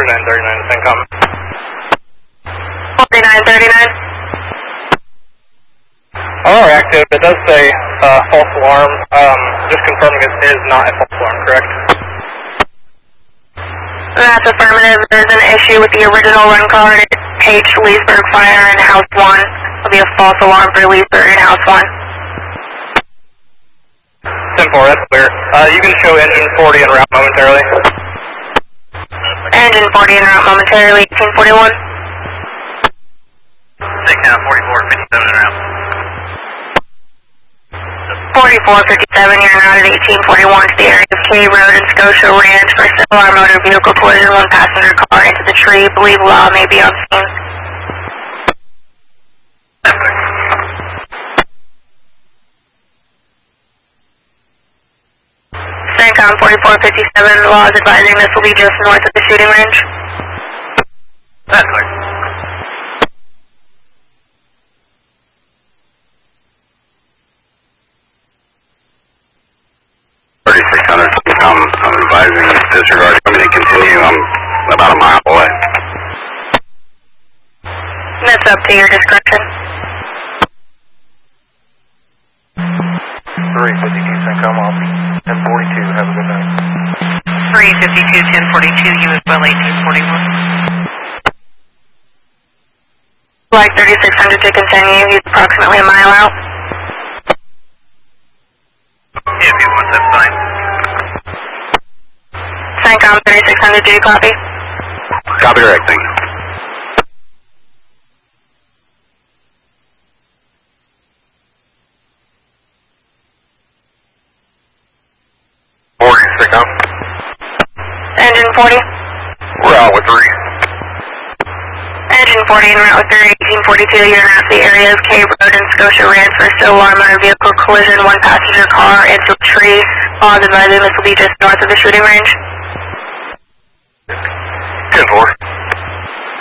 4939 to CENTCOM. 4939. Oh, active. It does say false alarm. Just confirming it is not a false alarm, correct? That's affirmative. There's an issue with the original run card. It paged Leesburg Fire in House 1. It'll be a false alarm for Leesburg in House 1. 10-4, that's clear. You can show engine 40 en route momentarily. Engine 40 en route momentarily, 1841. Take now, 4457 en route. 4457, you're now at 1841 to the area of K Road and Scotia Ranch for a similar motor vehicle collision, one passenger car into the tree. Believe law may be on scene. CENTCOM 4457, law is advising this will be just north of the shooting range. That's clear. I'm advising disregard. I'm going to continue. I'm about a mile away. That's up to your discretion. 352 CENTCOM, I'll be 1042. Have a good night. 352, 1042, you as well, 1841. Flight 3600 to continue. He's approximately a mile out. Yeah, if you want, that's fine. CENTCOM 3600, do you copy? Copy direct, thank you. Engine 40. We're out with 3. Engine 40 en route with 1842, you're now at the area of K Road and Scotia Ranch for a still alarm motor vehicle collision, one passenger car into a tree. Law is advising this will be just north of the shooting range.